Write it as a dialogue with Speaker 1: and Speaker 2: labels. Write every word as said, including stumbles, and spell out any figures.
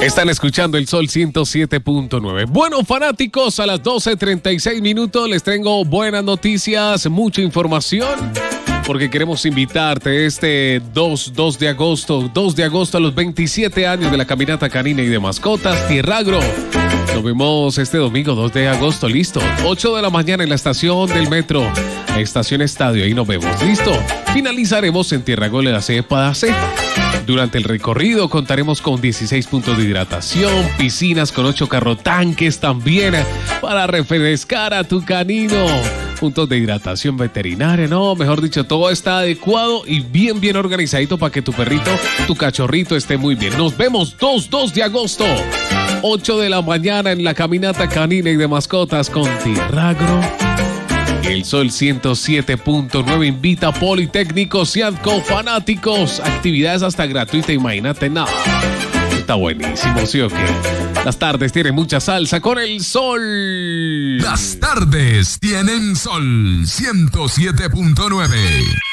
Speaker 1: Están escuchando el Sol ciento siete punto nueve. Bueno, fanáticos, a las doce treinta y seis minutos les tengo buenas noticias, mucha información, porque queremos invitarte este dos de agosto, dos de agosto a los veintisiete años de la caminata canina y de mascotas Tierra Agro. Nos vemos este domingo dos de agosto, listo. ocho de la mañana en la estación del metro, estación Estadio, ahí nos vemos, listo. Finalizaremos en Tierra Agro de la C para C. Durante el recorrido contaremos con dieciséis puntos de hidratación, piscinas con ocho carrotanques también para refrescar a tu canino, puntos de hidratación veterinaria, no, mejor dicho, todo está adecuado y bien, bien organizadito para que tu perrito, tu cachorrito esté muy bien. Nos vemos dos de agosto, ocho de la mañana en la caminata canina y de mascotas con Tierra Agro. El Sol ciento siete punto nueve invita a Politécnicos y ADCO fanáticos. Actividades hasta gratuitas, imagínate, nada. Está buenísimo, ¿sí o qué? Las tardes tienen mucha salsa con el Sol.
Speaker 2: Las tardes tienen Sol ciento siete punto nueve.